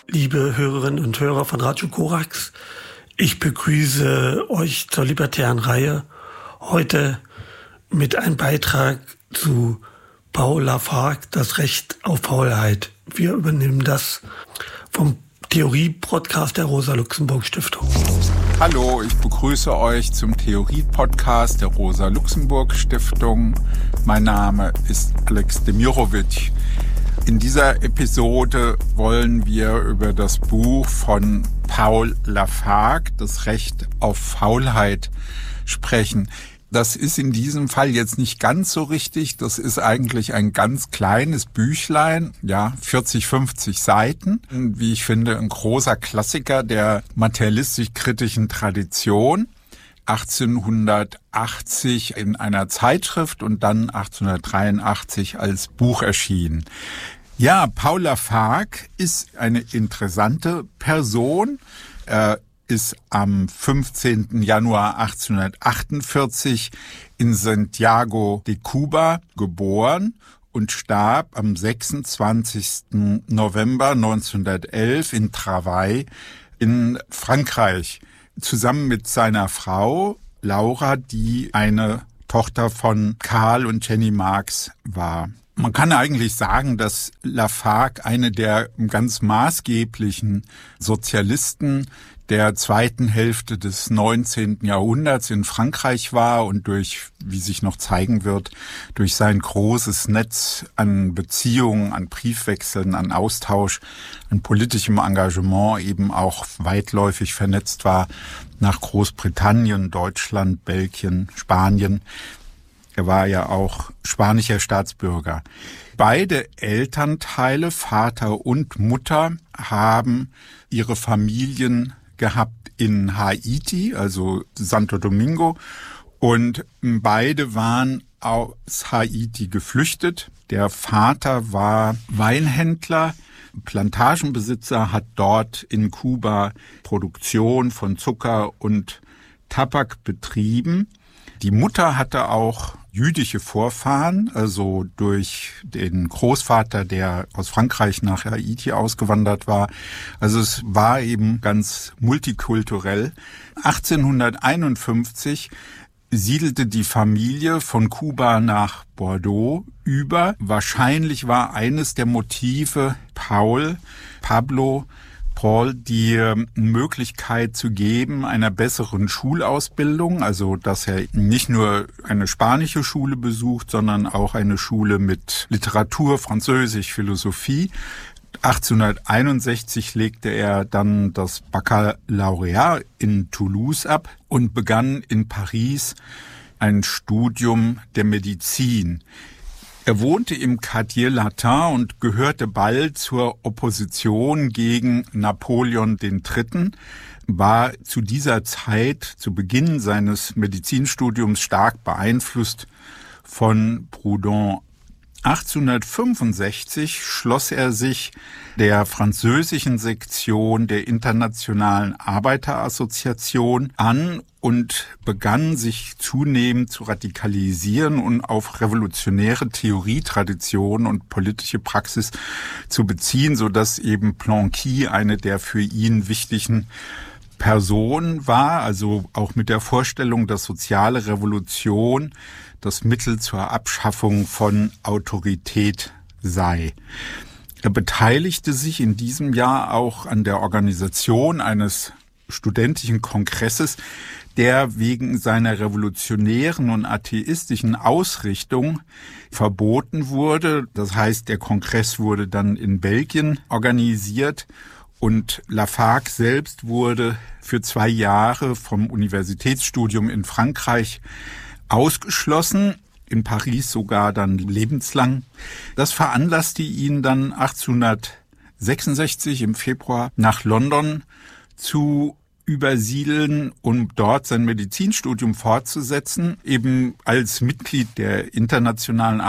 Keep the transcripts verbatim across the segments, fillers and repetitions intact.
liebe Hörerinnen und Hörer von Radio Korax. Ich begrüße euch zur libertären Reihe heute mit einem Beitrag zu Paul Lafargue, das Recht auf Faulheit. Wir übernehmen das vom Theorie-Podcast der Rosa-Luxemburg-Stiftung. Hallo, ich begrüße euch zum Theorie-Podcast der Rosa-Luxemburg-Stiftung. Mein Name ist Alex Demirovic. In dieser Episode wollen wir über das Buch von Paul Lafargue, das Recht auf Faulheit, sprechen. Das ist in diesem Fall jetzt nicht ganz so richtig. Das ist eigentlich ein ganz kleines Büchlein, ja, vierzig, fünfzig Seiten. Wie ich finde, ein großer Klassiker der materialistisch-kritischen Tradition. achtzehnhundertachtzig in einer Zeitschrift und dann achtzehnhundertdreiundachtzig als Buch erschienen. Ja, Paul Lafargue ist eine interessante Person. Er ist am fünfzehnten Januar achtzehnhundertachtundvierzig in Santiago de Cuba geboren und starb am sechsundzwanzigsten November neunzehnhundertelf in Travail in Frankreich. Zusammen mit seiner Frau Laura, die eine Tochter von Karl und Jenny Marx war. Man kann eigentlich sagen, dass Lafargue eine der ganz maßgeblichen Sozialisten der zweiten Hälfte des neunzehnten Jahrhunderts in Frankreich war und durch, wie sich noch zeigen wird, durch sein großes Netz an Beziehungen, an Briefwechseln, an Austausch, an politischem Engagement eben auch weitläufig vernetzt war nach Großbritannien, Deutschland, Belgien, Spanien. Er war ja auch spanischer Staatsbürger. Beide Elternteile, Vater und Mutter, haben ihre Familien gehabt in Haiti, also Santo Domingo. Und beide waren aus Haiti geflüchtet. Der Vater war Weinhändler, Plantagenbesitzer, hat dort in Kuba Produktion von Zucker und Tabak betrieben. Die Mutter hatte auch jüdische Vorfahren, also durch den Großvater, der aus Frankreich nach Haiti ausgewandert war. Also es war eben ganz multikulturell. achtzehnhunderteinundfünfzig siedelte die Familie von Kuba nach Bordeaux über. Wahrscheinlich war eines der Motive Paul, Pablo, Paul die Möglichkeit zu geben einer besseren Schulausbildung, also dass er nicht nur eine spanische Schule besucht, sondern auch eine Schule mit Literatur, Französisch, Philosophie. achtzehnhunderteinundsechzig legte er dann das Baccalaureat in Toulouse ab und begann in Paris ein Studium der Medizin. Er wohnte im Quartier Latin und gehörte bald zur Opposition gegen Napoleon der Dritte., war zu dieser Zeit, zu Beginn seines Medizinstudiums, stark beeinflusst von Proudhon. achtzehnhundertfünfundsechzig schloss er sich der französischen Sektion der Internationalen Arbeiterassoziation an und begann sich zunehmend zu radikalisieren und auf revolutionäre Theorietraditionen und politische Praxis zu beziehen, sodass eben Blanqui eine der für ihn wichtigen Personen war, also auch mit der Vorstellung, dass soziale Revolution das Mittel zur Abschaffung von Autorität sei. Er beteiligte sich in diesem Jahr auch an der Organisation eines studentischen Kongresses, der wegen seiner revolutionären und atheistischen Ausrichtung verboten wurde. Das heißt, der Kongress wurde dann in Belgien organisiert und Lafargue selbst wurde für zwei Jahre vom Universitätsstudium in Frankreich ausgeschlossen, in Paris sogar dann lebenslang. Das veranlasste ihn dann achtzehnhundertsechsundsechzig im Februar nach London zu übersiedeln, um dort sein Medizinstudium fortzusetzen. Eben als Mitglied der Internationalen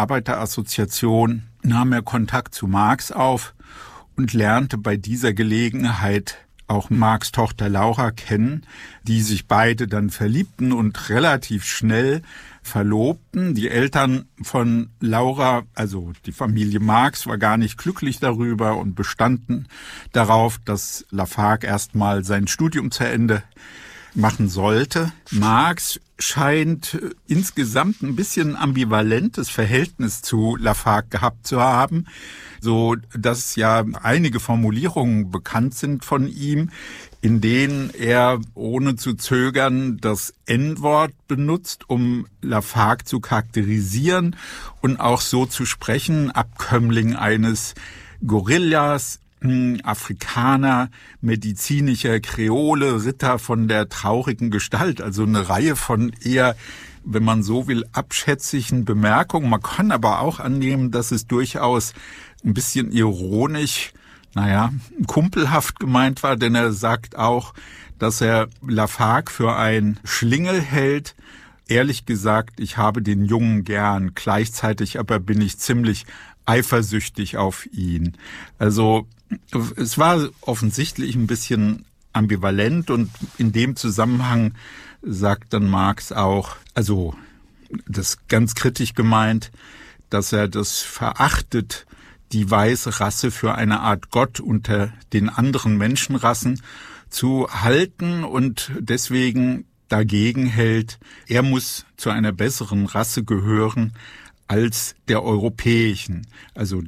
Arbeiterassoziation nahm er Kontakt zu Marx auf und lernte bei dieser Gelegenheit auch Marx Tochter Laura kennen, die sich beide dann verliebten und relativ schnell verlobten. Die Eltern von Laura, also die Familie Marx, war gar nicht glücklich darüber und bestanden darauf, dass Lafargue erstmal sein Studium zu Ende machen sollte. Marx scheint insgesamt ein bisschen ambivalentes Verhältnis zu Lafargue gehabt zu haben, so dass ja einige Formulierungen bekannt sind von ihm, in denen er ohne zu zögern das En-Wort benutzt, um Lafargue zu charakterisieren und auch so zu sprechen, Abkömmling eines Gorillas, Afrikaner, medizinischer Kreole, Ritter von der traurigen Gestalt, also eine Reihe von eher, wenn man so will, abschätzigen Bemerkungen. Man kann aber auch annehmen, dass es durchaus ein bisschen ironisch, naja, kumpelhaft gemeint war, denn er sagt auch, dass er Lafargue für ein Schlingel hält. Ehrlich gesagt, ich habe den Jungen gern, gleichzeitig aber bin ich ziemlich eifersüchtig auf ihn. Also es war offensichtlich ein bisschen ambivalent und in dem Zusammenhang sagt dann Marx auch, also das ganz kritisch gemeint, dass er das verachtet, die weiße Rasse für eine Art Gott unter den anderen Menschenrassen zu halten und deswegen dagegen hält, er muss zu einer besseren Rasse gehören als der europäischen. Also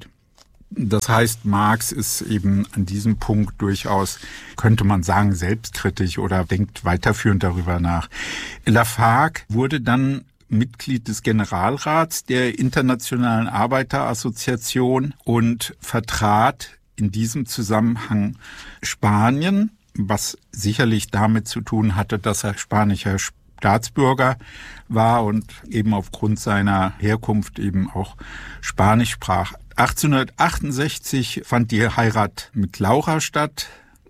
das heißt, Marx ist eben an diesem Punkt durchaus, könnte man sagen, selbstkritisch oder denkt weiterführend darüber nach. Lafargue wurde dann Mitglied des Generalrats der Internationalen Arbeiterassoziation und vertrat in diesem Zusammenhang Spanien, was sicherlich damit zu tun hatte, dass er spanischer Staatsbürger war und eben aufgrund seiner Herkunft eben auch Spanisch sprach. achtzehnhundertachtundsechzig fand die Heirat mit Laura statt.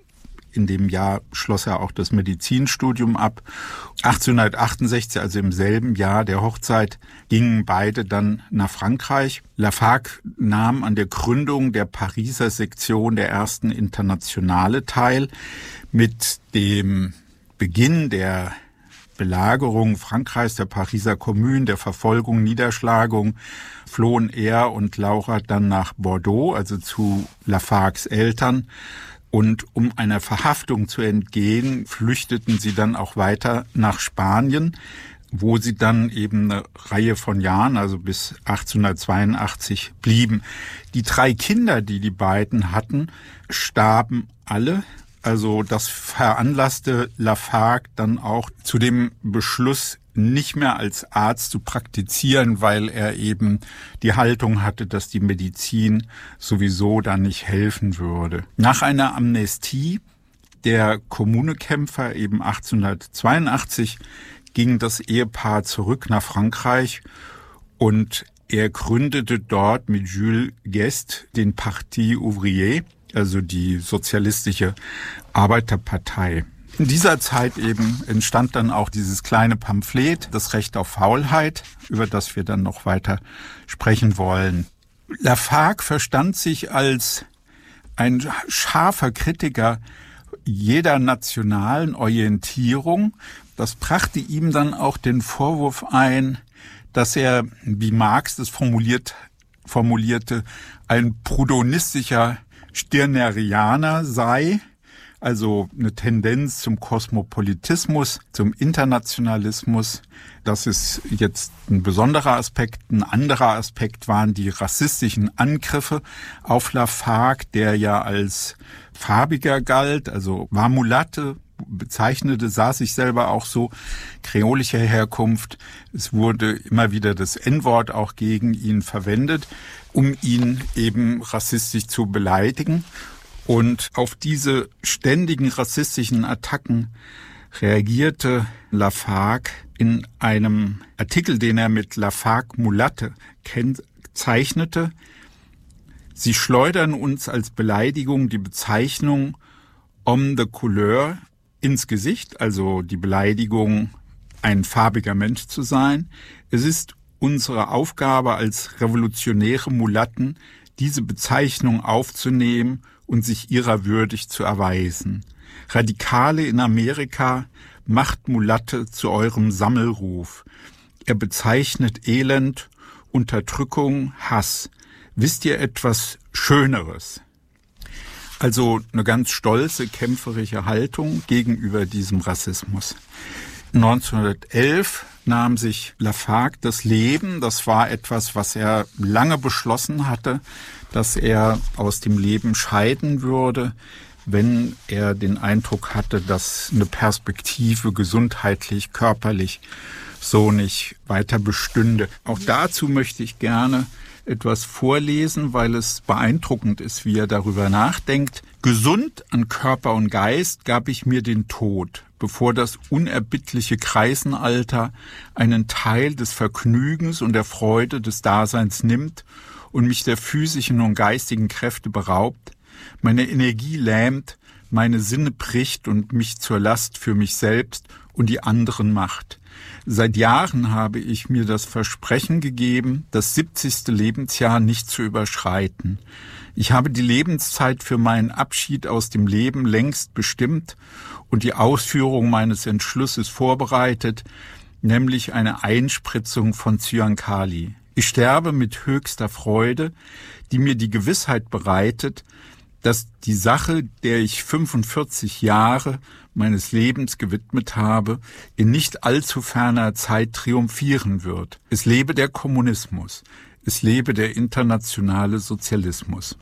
In dem Jahr schloss er auch das Medizinstudium ab. achtzehnhundertachtundsechzig, also im selben Jahr der Hochzeit, gingen beide dann nach Frankreich. Lafargue nahm an der Gründung der Pariser Sektion der ersten Internationale teil. Mit dem Beginn der Belagerung Frankreichs, der Pariser Kommune, der Verfolgung, Niederschlagung, flohen er und Laura dann nach Bordeaux, also zu Lafargues Eltern. Und um einer Verhaftung zu entgehen, flüchteten sie dann auch weiter nach Spanien, wo sie dann eben eine Reihe von Jahren, also bis achtzehnhundertzweiundachtzig, blieben. Die drei Kinder, die die beiden hatten, starben alle. Also das veranlasste Lafargue dann auch zu dem Beschluss, nicht mehr als Arzt zu praktizieren, weil er eben die Haltung hatte, dass die Medizin sowieso da nicht helfen würde. Nach einer Amnestie der Kommunekämpfer eben achtzehnhundertzweiundachtzig ging das Ehepaar zurück nach Frankreich und er gründete dort mit Jules Guesde den Parti Ouvrier, also die sozialistische Arbeiterpartei. In dieser Zeit eben entstand dann auch dieses kleine Pamphlet, das Recht auf Faulheit, über das wir dann noch weiter sprechen wollen. Lafargue verstand sich als ein scharfer Kritiker jeder nationalen Orientierung. Das brachte ihm dann auch den Vorwurf ein, dass er, wie Marx das formuliert, formulierte, ein proudhonistischer Stirnerianer sei, also eine Tendenz zum Kosmopolitismus, zum Internationalismus. Das ist jetzt ein besonderer Aspekt. Ein anderer Aspekt waren die rassistischen Angriffe auf Lafargue, der ja als farbiger galt, also war Mulatte, bezeichnete, sah sich selber auch so, kreolischer Herkunft. Es wurde immer wieder das En-Wort auch gegen ihn verwendet, um ihn eben rassistisch zu beleidigen. Und auf diese ständigen rassistischen Attacken reagierte Lafargue in einem Artikel, den er mit Lafargue Mulatte kennzeichnete. Sie schleudern uns als Beleidigung die Bezeichnung homme de couleur ins Gesicht, also die Beleidigung, ein farbiger Mensch zu sein. Es ist unsere Aufgabe als revolutionäre Mulatten, diese Bezeichnung aufzunehmen und sich ihrer würdig zu erweisen. Radikale in Amerika, macht Mulatte zu eurem Sammelruf. Er bezeichnet Elend, Unterdrückung, Hass. Wisst ihr etwas Schöneres? Also eine ganz stolze, kämpferische Haltung gegenüber diesem Rassismus. neunzehnhundertelf nahm sich Lafargue das Leben. Das war etwas, was er lange beschlossen hatte, dass er aus dem Leben scheiden würde, wenn er den Eindruck hatte, dass eine Perspektive gesundheitlich, körperlich so nicht weiter bestünde. Auch dazu möchte ich gerne etwas vorlesen, weil es beeindruckend ist, wie er darüber nachdenkt. Gesund an Körper und Geist gab ich mir den Tod, bevor das unerbittliche Kreisenalter einen Teil des Vergnügens und der Freude des Daseins nimmt und mich der physischen und geistigen Kräfte beraubt, meine Energie lähmt, meine Sinne bricht und mich zur Last für mich selbst und die anderen macht. Seit Jahren habe ich mir das Versprechen gegeben, das siebzigste Lebensjahr nicht zu überschreiten. Ich habe die Lebenszeit für meinen Abschied aus dem Leben längst bestimmt und die Ausführung meines Entschlusses vorbereitet, nämlich eine Einspritzung von Zyankali. Ich sterbe mit höchster Freude, die mir die Gewissheit bereitet, dass die Sache, der ich fünfundvierzig Jahre meines Lebens gewidmet habe, in nicht allzu ferner Zeit triumphieren wird. Es lebe der Kommunismus, es lebe der internationale Sozialismus.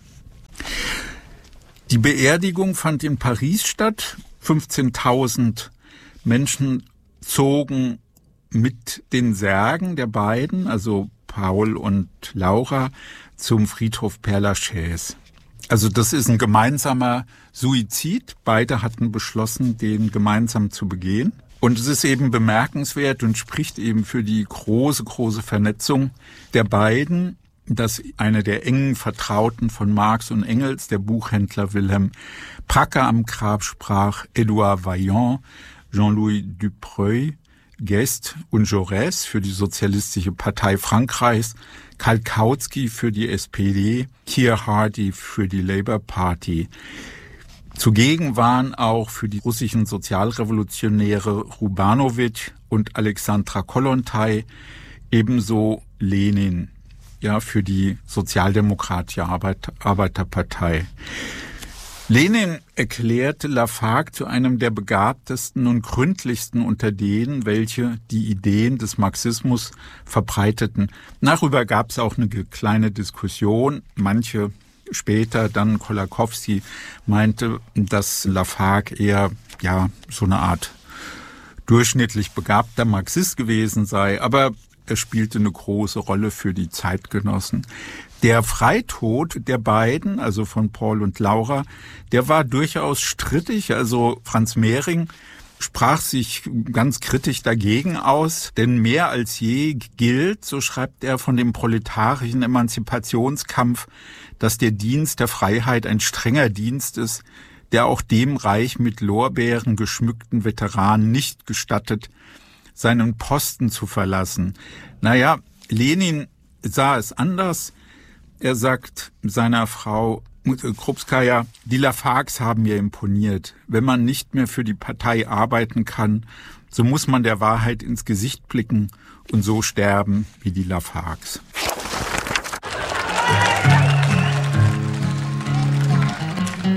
Die Beerdigung fand in Paris statt. fünfzehntausend Menschen zogen mit den Särgen der beiden, also Paul und Laura, zum Friedhof Père Lachaise. Also das ist ein gemeinsamer Suizid. Beide hatten beschlossen, den gemeinsam zu begehen. Und es ist eben bemerkenswert und spricht eben für die große, große Vernetzung der beiden, dass einer der engen Vertrauten von Marx und Engels, der Buchhändler Wilhelm Pracker, am Grab sprach, Édouard Vaillant, Jean-Louis Dubreuil, Guest und Jaurès für die Sozialistische Partei Frankreichs, Karl Kautsky für die S P D, Keir Hardie für die Labour Party. Zugegen waren auch für die russischen Sozialrevolutionäre Rubanowitsch und Alexandra Kollontai, ebenso Lenin, ja, für die Sozialdemokratische Arbeit, Arbeiterpartei. Lenin erklärte Lafargue zu einem der begabtesten und gründlichsten unter denen, welche die Ideen des Marxismus verbreiteten. Darüber gab es auch eine kleine Diskussion. Manche später, dann Kolakowski, meinte, dass Lafargue eher ja so eine Art durchschnittlich begabter Marxist gewesen sei. Aber er spielte eine große Rolle für die Zeitgenossen. Der Freitod der beiden, also von Paul und Laura, der war durchaus strittig. Also Franz Mehring sprach sich ganz kritisch dagegen aus, denn mehr als je gilt, so schreibt er, von dem proletarischen Emanzipationskampf, dass der Dienst der Freiheit ein strenger Dienst ist, der auch dem reich mit Lorbeeren geschmückten Veteranen nicht gestattet, seinen Posten zu verlassen. Naja, Lenin sah es anders. Er sagt seiner Frau Krupskaya, die Lafargues haben mir imponiert. Wenn man nicht mehr für die Partei arbeiten kann, so muss man der Wahrheit ins Gesicht blicken und so sterben wie die Lafargues.